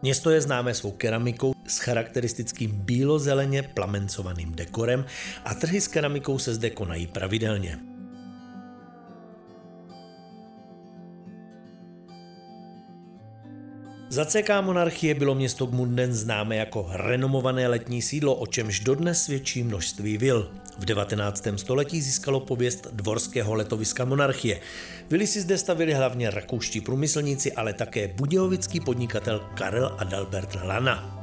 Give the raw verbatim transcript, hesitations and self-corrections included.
Město je známé svou keramikou s charakteristickým bílozeleně plamencovaným dekorem a trhy s keramikou se zde konají pravidelně. Za C K monarchie bylo město Gmunden známé jako renomované letní sídlo, o čemž dodnes svědčí množství vil. V devatenáctém století získalo pověst dvorského letoviska monarchie. Vily si zde stavili hlavně rakouští průmyslníci, ale také budějovický podnikatel Karel Adalbert Lana.